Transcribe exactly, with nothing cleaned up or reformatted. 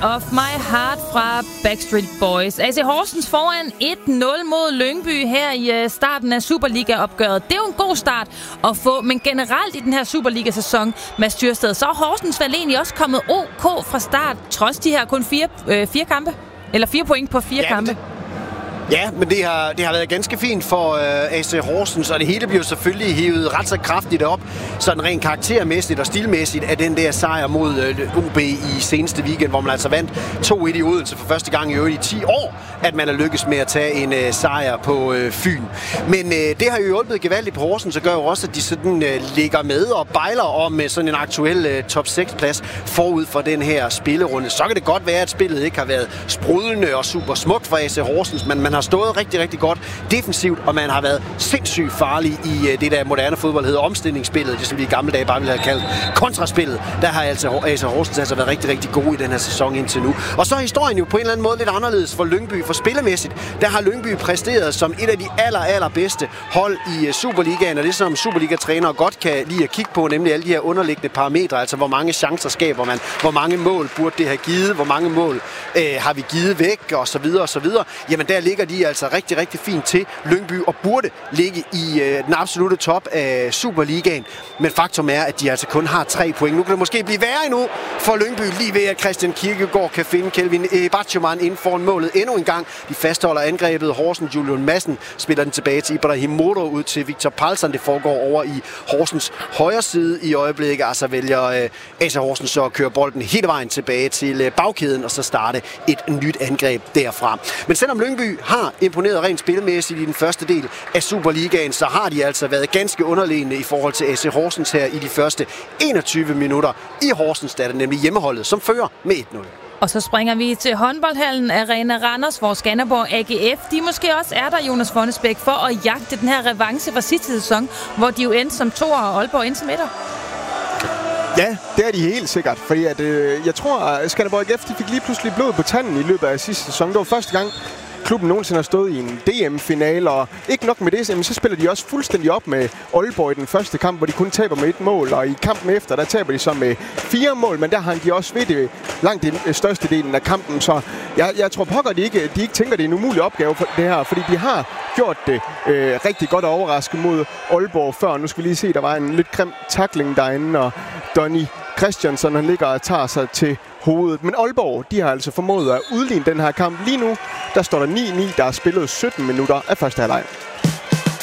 of My Heart fra Backstreet Boys. A C Horsens foran et nul mod Lyngby her i starten af Superliga-opgøret. Det er jo en god start at få, men generelt i den her Superliga-sæson, Mads Tyrsted, så er Horsens vel egentlig også kommet OK fra start, trods de her kun fire, øh, fire kampe? Eller fire point på fire ja, kampe? Det... Ja, men det har, det har været ganske fint for uh, A C Horsens, og det hele bliver selvfølgelig hævet ret så kraftigt op, sådan rent karaktermæssigt og stilmæssigt af den der sejr mod uh, O B i seneste weekend, hvor man altså vandt to et i Odense for første gang i øvrigt i ti år, at man er lykkes med at tage en uh, sejr på uh, Fyn. Men uh, det har jo hjulpet gevaldigt på Horsens, og gør jo også, at de sådan uh, ligger med og bejler om uh, sådan en aktuel uh, top seks plads forud for den her spillerunde. Så kan det godt være, at spillet ikke har været sprudlende og super smukt for A C Horsens, men man har stået rigtig, rigtig godt defensivt, og man har været sindssygt farlig i uh, det, der moderne fodbold hedder omstillingsspillet, det som vi i gamle dage bare ville have kaldt kontraspillet. Der har altså A C Horsens altså været rigtig, rigtig gode i den her sæson indtil nu. Og så er historien jo på en eller anden måde lidt anderledes for Lyngby, for spillemæssigt, der har Lyngby præsteret som et af de aller, aller bedste hold i uh, Superligaen, og det som Superliga-trænere godt kan lide at kigge på, nemlig alle de her underliggende parametre, altså hvor mange chancer skaber man, hvor mange mål burde det have givet, hvor mange mål øh, har vi givet væk, og så videre, og så videre. Jamen der ligger de altså rigtig, rigtig fint til Lyngby, og burde ligge i øh, den absolutte top af Superligaen. Men faktum er, at de altså kun har tre point. Nu kan det måske blive værre endnu for Lyngby, lige ved at Christian Kirkegaard kan finde Kelvin Ebatjeman inden foran målet endnu en gang. De fastholder angrebet. Horsens Julian Madsen spiller den tilbage til Ibrahim Moro ud til Victor Palsson. Det foregår over i Horsens højre side i øjeblikket. Altså vælger øh, A C Horsens så at køre bolden hele vejen tilbage til øh, bagkæden, og så starte et nyt angreb derfra. Men selvom Lyngby har imponeret rent spilmæssigt i den første del af Superligaen, så har de altså været ganske underlegne i forhold til A C Horsens her i de første enogtyve minutter i Horsens, der er det nemlig hjemmeholdet, som fører med et nul. Og så springer vi til håndboldhallen Arena Randers, hvor Skanderborg A G F, de måske også er der, Jonas Fonnesbæk, for at jagte den her revanche fra sidste sæson, hvor de jo endte som toer og Aalborg endte som etter. Ja, det er de helt sikkert, fordi at, øh, jeg tror, at Skanderborg A G F de fik lige pludselig blod på tanden i løbet af sidste sæson. Det var første gang, klubben nogensinde har stået i en D M-finale, og ikke nok med det, så spiller de også fuldstændig op med Aalborg i den første kamp, hvor de kun taber med et mål, og i kampen efter, der taber de så med fire mål, men der hang de også ved det langt den største delen af kampen, så jeg, jeg tror pokker, de ikke, de ikke tænker, det er en umulig opgave for det her, fordi de har gjort det øh, rigtig godt og overrasket mod Aalborg før. Nu skal vi lige se, der var en lidt grim tackling derinde, og Donny Christiansen, han ligger og tager sig til hovedet. Men Aalborg, de har altså formået at udligne den her kamp. Lige nu, der står der ni ni, der er spillet sytten minutter af første halvleg.